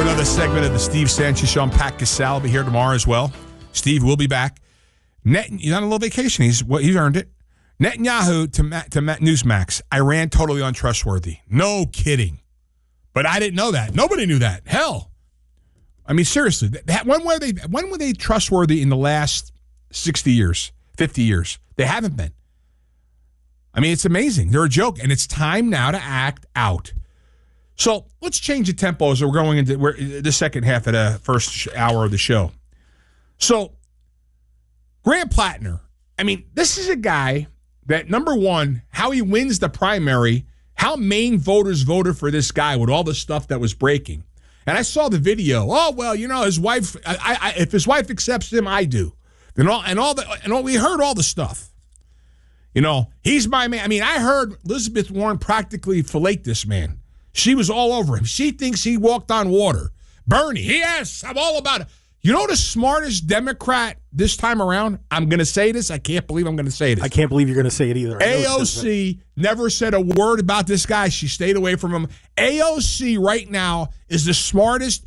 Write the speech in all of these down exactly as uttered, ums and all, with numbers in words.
for another segment of the Steve Sanchez Show. I'm Pat Casale. I'll be here tomorrow as well. Steve will be back. Net, he's on a little vacation. He's well, he's earned it. Netanyahu to Ma- to Ma- Newsmax. Iran totally untrustworthy. No kidding. But I didn't know that. Nobody knew that. Hell, I mean seriously. That, when were they? When were they trustworthy in the last sixty years, fifty years? They haven't been. I mean, it's amazing. They're a joke, and it's time now to act out. So let's change the tempo as we're going into we're, the second half of the first hour of the show. So, Grant Plattner, I mean, this is a guy that, number one, how he wins the primary, how Maine voters voted for this guy with all the stuff that was breaking. And I saw the video. Oh, well, you know, his wife, I, I, if his wife accepts him, I do. And all, and all the, and all, we heard all the stuff. You know, he's my man. I mean, I heard Elizabeth Warren practically fillate this man. She was all over him. She thinks he walked on water. Bernie, yes, I'm all about it. You know the smartest Democrat this time around? I'm going to say this. I can't believe I'm going to say this. I can't believe you're going to say it either. A O C never said a word about this guy. She stayed away from him. A O C right now is the smartest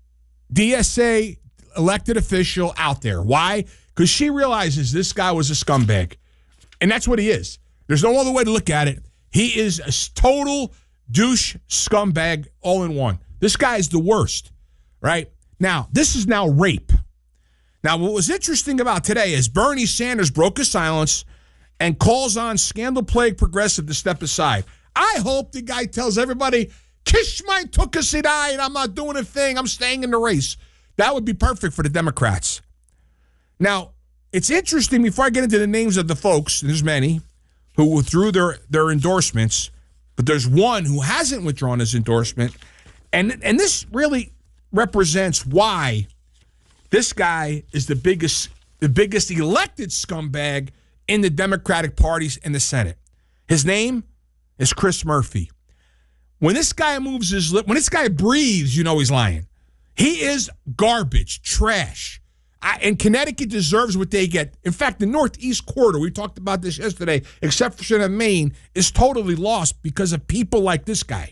D S A elected official out there. Why? Because she realizes this guy was a scumbag. And that's what he is. There's no other way to look at it. He is a total douche scumbag all in one. This guy is the worst, right? Now, this is now rape. Now, what was interesting about today is Bernie Sanders broke his silence and calls on scandal-plagued progressive to step aside. I hope the guy tells everybody, kiss my tukasidai, and I'm not doing a thing. I'm staying in the race. That would be perfect for the Democrats. Now, it's interesting, before I get into the names of the folks, there's many, who withdrew their, their endorsements, but there's one who hasn't withdrawn his endorsement, and and this really represents why this guy is the biggest the biggest elected scumbag in the Democratic parties in the Senate. His name is Chris Murphy. When this guy moves his lip, when this guy breathes, you know he's lying. He is garbage, trash. I, and Connecticut deserves what they get. In fact, the Northeast Corridor, we talked about this yesterday, except for Maine, is totally lost because of people like this guy.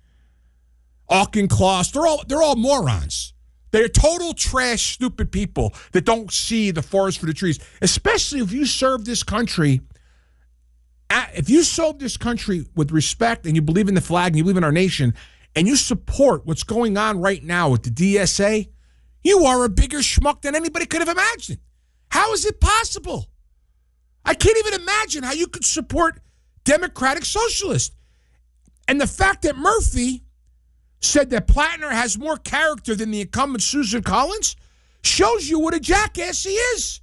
Auchincloss, they're all they're all morons. They're total trash, stupid people that don't see the forest for the trees. Especially if you serve this country, if you serve this country with respect and you believe in the flag and you believe in our nation and you support what's going on right now with the D S A, you are a bigger schmuck than anybody could have imagined. How is it possible? I can't even imagine how you could support Democratic Socialists. And the fact that Murphy said that Plattner has more character than the incumbent Susan Collins shows you what a jackass he is.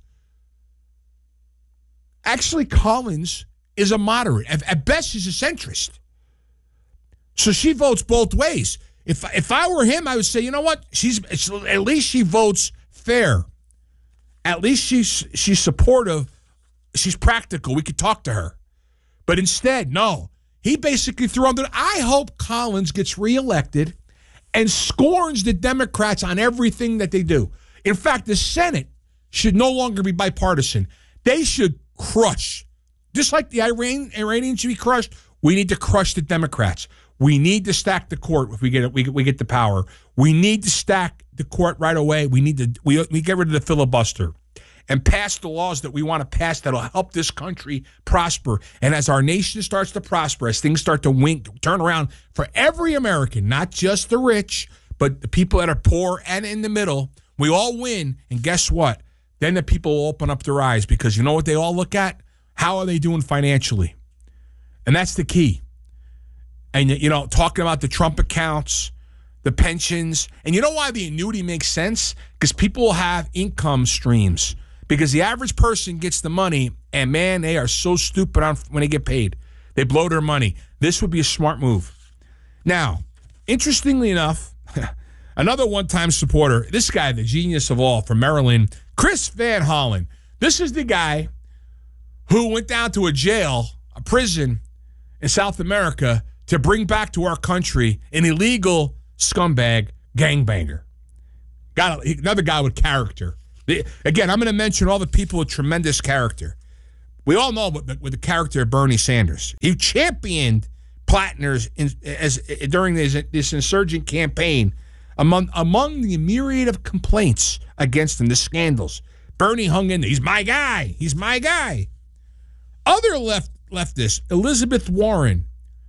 Actually, Collins is a moderate. At, at best, she's a centrist. So she votes both ways. If if I were him, I would say, you know what? She's at least she votes fair. At least she's she's supportive. She's practical. We could talk to her. But instead, no. He basically threw under. I hope Collins gets reelected and scorns the Democrats on everything that they do. In fact, the Senate should no longer be bipartisan. They should crush. Just like the Iran, Iranians should be crushed, we need to crush the Democrats. We need to stack the court if we get it, we, we get the power. We need to stack the court right away. We need to we, we get rid of the filibuster and pass the laws that we want to pass that'll help this country prosper. And as our nation starts to prosper, as things start to wink, turn around for every American, not just the rich, but the people that are poor and in the middle, we all win. And guess what? Then the people will open up their eyes because you know what they all look at? How are they doing financially? And that's the key. And, you know, talking about the Trump accounts, the pensions. And you know why the annuity makes sense? Because people will have income streams. Because the average person gets the money, and, man, they are so stupid on when they get paid. They blow their money. This would be a smart move. Now, interestingly enough, another one-time supporter, this guy, the genius of all, from Maryland, Chris Van Hollen. This is the guy who went down to a jail, a prison in South America, to bring back to our country an illegal scumbag gangbanger. Got a, another guy with character. The, again, I'm going to mention all the people with tremendous character. We all know what the, what the character of Bernie Sanders. He championed Plattner's in, as during this, this insurgent campaign Among, among the myriad of complaints against him, the scandals, Bernie hung in there. He's my guy. He's my guy. Other left leftists, Elizabeth Warren.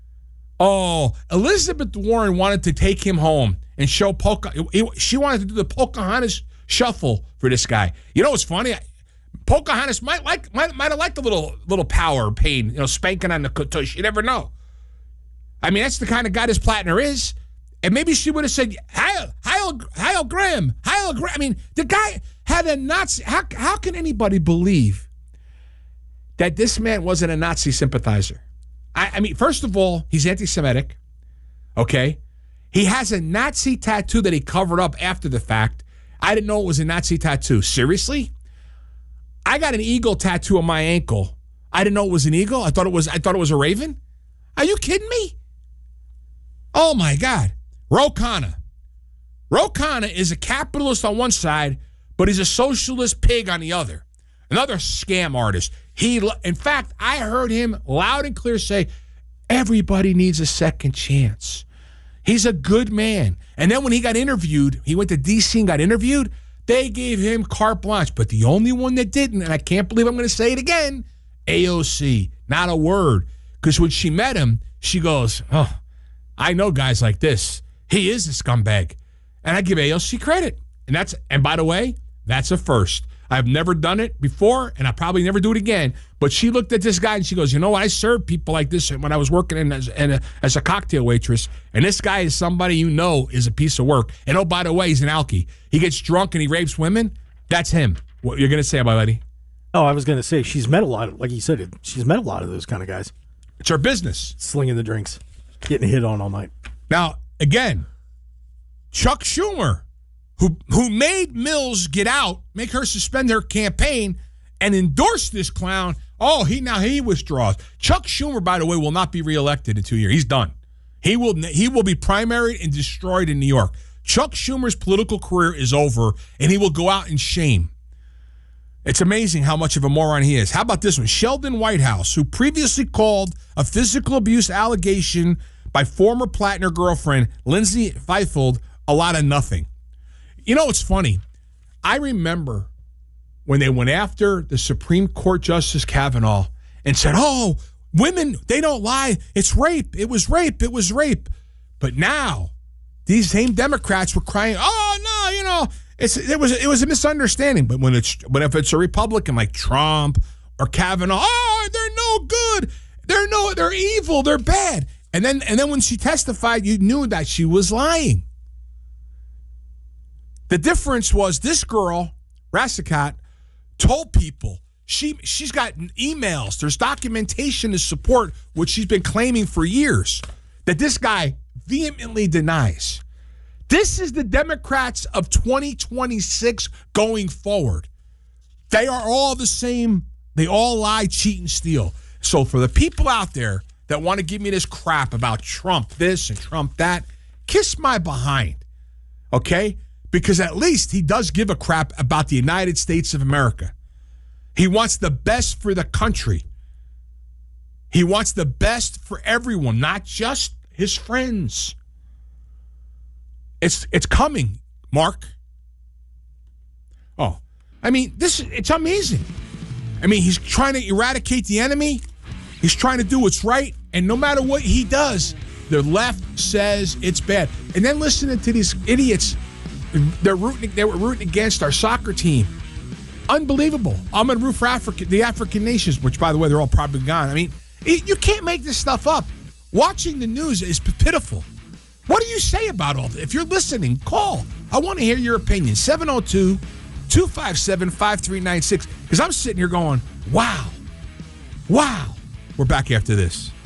Oh, Elizabeth Warren wanted to take him home and show Pocahontas. She wanted to do the Pocahontas shuffle for this guy. You know what's funny? Pocahontas might like might, might have liked a little little power or pain, you know, spanking on the tush. You never know. I mean, that's the kind of guy this Plattner is. And maybe she would have said, Heil, Heil, Heil Graham, Heil Graham. I mean, the guy had a Nazi. How, how can anybody believe that this man wasn't a Nazi sympathizer? I, I mean, first of all, he's anti-Semitic, okay? He has a Nazi tattoo that he covered up after the fact. I didn't know it was a Nazi tattoo. Seriously? I got an eagle tattoo on my ankle. I didn't know it was an eagle. I thought it was, I thought it was a raven. Are you kidding me? Oh, my God. Ro Khanna. Ro Khanna is a capitalist on one side, but he's a socialist pig on the other. Another scam artist. He, in fact, I heard him loud and clear say, everybody needs a second chance. He's a good man. And then when he got interviewed, he went to D C and got interviewed, they gave him carte blanche. But the only one that didn't, and I can't believe I'm going to say it again, A O C. Not a word. Because when she met him, she goes, oh, I know guys like this. He is a scumbag. And I give A O C credit. And that's and by the way, that's a first. I've never done it before, and I'll probably never do it again. But she looked at this guy, and she goes, you know, I served people like this when I was working in as, in a, as a cocktail waitress, and this guy is somebody you know is a piece of work. And, oh, by the way, he's an alkie. He gets drunk and he rapes women. That's him. What you're going to say about Letty? Oh, I was going to say she's met a lot of, like you said, she's met a lot of those kind of guys. It's her business. Slinging the drinks, getting hit on all night. Now, again, Chuck Schumer, who who made Mills get out, make her suspend her campaign, and endorse this clown. Oh, he now he withdraws. Chuck Schumer, by the way, will not be reelected in two years. He's done. He will he will be primaried and destroyed in New York. Chuck Schumer's political career is over, and he will go out in shame. It's amazing how much of a moron he is. How about this one? Sheldon Whitehouse, who previously called a physical abuse allegation by former Plattner girlfriend Lindsay Feifeld a lot of nothing. You know, it's funny. I remember when they went after the Supreme Court Justice Kavanaugh and said, oh, women, they don't lie. It's rape. It was rape. It was rape. But now these same Democrats were crying, oh, no, you know, it's it was it was a misunderstanding. But when it's when if it's a Republican like Trump or Kavanaugh, oh, they're no good. They're no, they're evil. They're bad. And then and then when she testified, you knew that she was lying. The difference was this girl, Rassikat, told people she she's got emails. There's documentation to support what she's been claiming for years that this guy vehemently denies. This is the Democrats of twenty twenty-six going forward. They are all the same. They all lie, cheat, and steal. So for the people out there that want to give me this crap about Trump this and Trump that, kiss my behind, okay? Because at least he does give a crap about the United States of America. He wants the best for the country. He wants the best for everyone, not just his friends. It's it's coming, Mark. Oh, I mean, this it's amazing. I mean, he's trying to eradicate the enemy. He's trying to do what's right. And no matter what he does, the left says it's bad. And then listening to these idiots, they're rooting, they were rooting against our soccer team. Unbelievable. I'm going to root for Africa, the African nations, which, by the way, they're all probably gone. I mean, it, you can't make this stuff up. Watching the news is pitiful. What do you say about all this? If you're listening, call. I want to hear your opinion. seven oh two, two five seven, five three nine six. Because I'm sitting here going, wow. Wow. We're back after this.